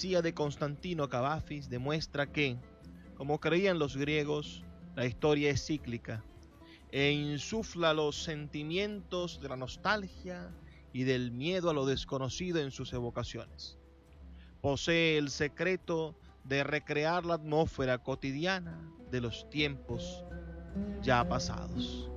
poesía de Constantino Cavafis demuestra que, como creían los griegos, la historia es cíclica e insufla los sentimientos de la nostalgia y del miedo a lo desconocido en sus evocaciones. Posee el secreto de recrear la atmósfera cotidiana de los tiempos ya pasados.